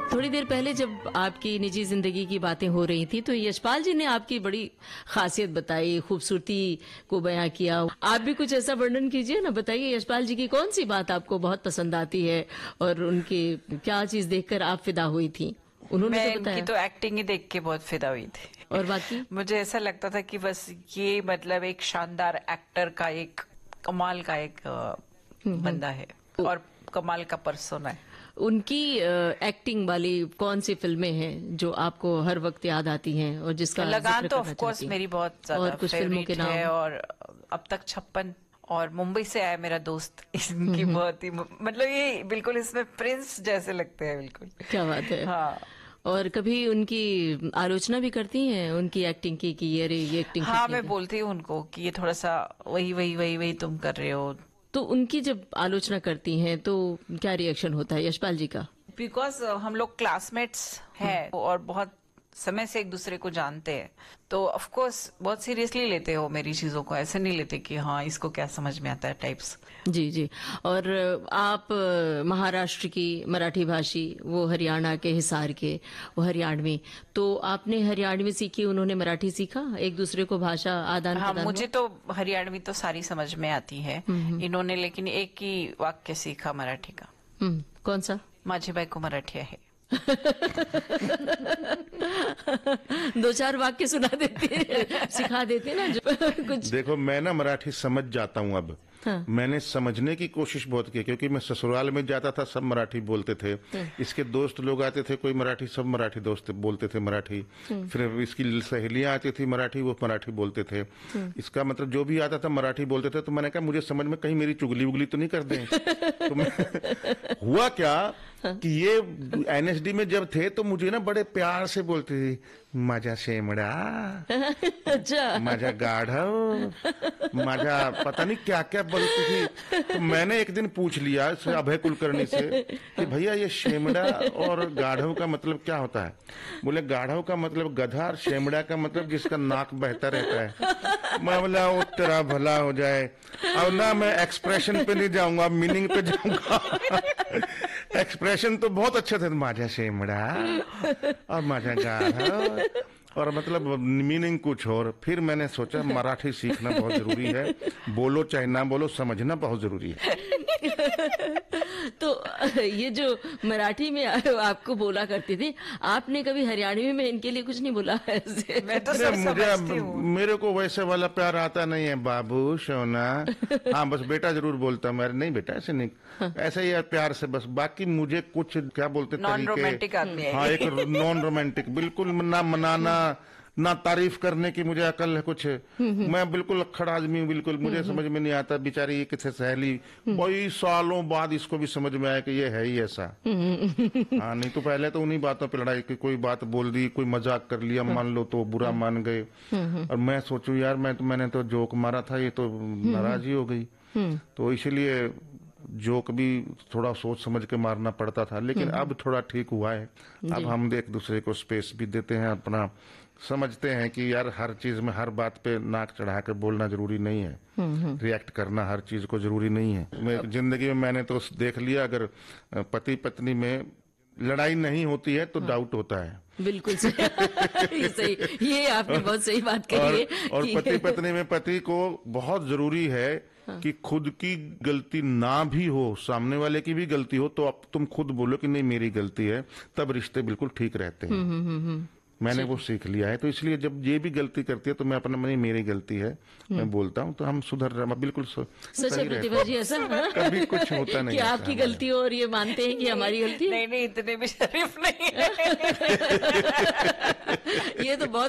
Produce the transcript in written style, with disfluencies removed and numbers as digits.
थोड़ी देर पहले जब आपकी निजी जिंदगी की बातें हो रही थी तो यशपाल जी ने आपकी बड़ी खासियत बताई, खूबसूरती को बयां किया। आप भी कुछ ऐसा वर्णन कीजिए ना, बताइए यशपाल जी की कौन सी बात आपको बहुत पसंद आती है और उनकी क्या चीज देखकर आप फिदा हुई थी। उन्होंने मैं तो इनकी बताया। तो एक्टिंग ही देख के बहुत फिदा हुई थी। और बाकी मुझे ऐसा लगता था कि बस ये मतलब एक शानदार एक्टर का एक कमाल का एक बंदा है और कमाल का पर्सोना है। उनकी एक्टिंग वाली कौन सी फिल्में हैं जो आपको हर वक्त याद आती हैं और जिसका लगान जिक्र तो करना ऑफ कोर्स चाहती हैं? मेरी बहुत ज्यादा और कुछ फिल्मों के फेवरेट है। नाम? और अब तक 56 और मुंबई से आया मेरा दोस्त, इनकी बहुत ही मतलब ये बिल्कुल इसमें प्रिंस जैसे लगते हैं बिल्कुल। क्या बात है। हाँ और कभी उनकी आलोचना भी करती हैं उनकी एक्टिंग की कि अरे ये एक्टिंग हाँ, ठीक मैं नहीं है? बोलती हूँ उनको कि ये थोड़ा सा वही वही वही वही तुम कर रहे हो। तो उनकी जब आलोचना करती हैं तो क्या रिएक्शन होता है यशपाल जी का? बिकॉज हम लोग क्लासमेट्स हैं और बहुत समय से एक दूसरे को जानते हैं, तो ऑफ कोर्स बहुत सीरियसली लेते हो मेरी चीजों को। ऐसे नहीं लेते कि हाँ इसको क्या समझ में आता है टाइप्स। जी जी। और आप महाराष्ट्र की मराठी भाषी, वो हरियाणा के हिसार के, वो हरियाणवी, तो आपने हरियाणवी सीखी, उन्होंने मराठी सीखा, एक दूसरे को भाषा आदान हाँ, प्रदान मुझे तो हरियाणवी तो सारी समझ में आती है। इन्होंने लेकिन एक ही वाक्य सीखा मराठी का। कौन सा? माझी बायको मराठी आहे। दो चार वाक्य सुना देते, सिखा देते ना जो कुछ। देखो मैं ना मराठी समझ जाता हूँ अब। हाँ। मैंने समझने की कोशिश बहुत की क्योंकि मैं ससुराल में जाता था, सब मराठी बोलते थे। इसके दोस्त लोग आते थे, कोई मराठी, सब मराठी दोस्त बोलते थे मराठी। फिर इसकी सहेलियां आती थी मराठी, वो मराठी बोलते थे। इसका मतलब जो भी आता था मराठी बोलते थे। तो मैंने कहा मुझे समझ में कहीं मेरी चुगली उगली तो नहीं कर दें। तो हुआ क्या कि ये एनएसडी में जब थे तो मुझे ना बड़े प्यार से बोलते थे, माझा शेमड़ा, अच्छा। माझा गाढ़व, माझा पता नहीं क्या क्या बोलती थी। तो मैंने एक दिन पूछ लिया अभय कुलकर्णी से कि भैया ये शेमड़ा और गाढ़व का मतलब क्या होता है? बोले गाढ़व का मतलब गधा और शेमड़ा का मतलब जिसका नाक बहता रहता है। मैं बोला वो तेरा भला हो जाए। अब ना मैं एक्सप्रेशन पे नहीं जाऊंगा, मीनिंग पे जाऊंगा। एक्सप्रेशन तो बहुत अच्छे थे, माझा शेमड़ा और माझा गाढ़व, और मतलब मीनिंग कुछ और। फिर मैंने सोचा मराठी सीखना बहुत जरूरी है, बोलो चाहे ना बोलो, समझना बहुत जरूरी है। तो ये जो मराठी में आपको बोला करती थी, आपने कभी हरियाणवी में इनके लिए कुछ नहीं बोला ऐसे? मैं तो सब समझती हूँ। मेरे को वैसे वाला प्यार आता नहीं है बाबू सोना। हाँ बस बेटा जरूर बोलता मैं, नहीं बेटा ऐसे नहीं। हाँ। ऐसे ही प्यार से बस। बाकी मुझे कुछ क्या बोलते नॉन रोमांटिक आदमी है। हाँ एक नॉन रोमांटिक, बिल्कुल ना मनाना ना तारीफ करने की मुझे अकल है कुछ। मैं बिल्कुल अक्खड़ आदमी हूँ, बिल्कुल मुझे समझ में नहीं आता। बेचारी ये किसी सहेली कई सालों बाद इसको भी समझ में आया कि ये है ही ऐसा। हाँ नहीं तो पहले तो उन्हीं बातों पे लड़ाई की, कोई बात बोल दी, कोई मजाक कर लिया मान लो तो बुरा मान गए। और मैं सोचूं यार मैंने तो जोक मारा था, ये तो नाराज ही हो गई। तो इसलिए जोक भी थोड़ा सोच समझ के मारना पड़ता था। लेकिन अब थोड़ा ठीक हुआ है। अब हम एक दूसरे को स्पेस भी देते हैं, अपना समझते हैं कि यार हर चीज में हर बात पे नाक चढ़ा कर बोलना जरूरी नहीं है। रिएक्ट करना हर चीज को जरूरी नहीं है। जिंदगी में मैंने तो देख लिया, अगर पति पत्नी में लड़ाई नहीं होती है तो डाउट होता है। बिल्कुल सही। सही, ये आपने बहुत सही बात कही है। और पति पत्नी में पति को बहुत जरूरी है कि खुद की गलती ना भी हो, सामने वाले की भी गलती हो, तो अब तुम खुद बोलो कि नहीं मेरी गलती है, तब रिश्ते बिल्कुल ठीक रहते हैं। मैंने वो सीख लिया है। तो इसलिए जब ये भी गलती करती है तो मैं अपना नहीं मेरी गलती है मैं बोलता हूँ, तो हम सुधर रहे, बिल्कुल सच है प्रतिभा जी। ऐसा कभी कुछ होता नहीं कि आपकी गलती हो और ये मानते हैं कि हमारी गलती है। नहीं नहीं, इतने भी शरीफ नहीं है। ये तो बहुत